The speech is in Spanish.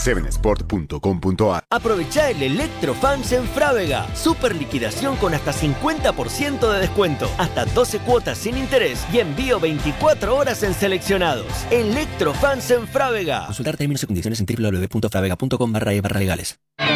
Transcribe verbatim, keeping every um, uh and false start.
seven sport punto com punto a r. Aprovechá el Electrofans en Frávega. Super liquidación con hasta cincuenta por ciento de descuento, hasta doce cuotas sin interés y envío veinticuatro horas en seleccionados. Electrofans en Frávega. Consultar términos y condiciones en w w w punto fravega punto com barra e barra legales.